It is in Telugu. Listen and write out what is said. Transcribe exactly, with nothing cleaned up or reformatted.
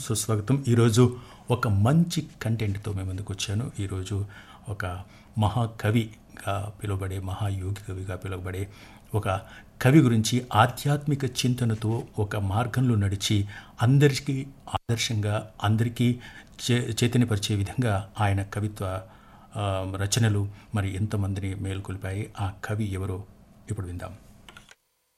సుస్వాగతం. ఈరోజు ఒక మంచి కంటెంట్తో మేము ముందుకు వచ్చాను. ఈరోజు ఒక మహాకవిగా పిలువబడే మహాయోగి కవిగా పిలువబడే ఒక కవి గురించి ఆధ్యాత్మిక చింతనతో ఒక మార్గంలో నడిచి అందరికీ ఆదర్శంగా అందరికీ చే చైతన్యపరిచే విధంగా ఆయన కవిత్వ రచనలు మరి ఎంతమందిని మేల్కొల్పాయి. ఆ కవి ఎవరో ఇప్పుడు విందాం.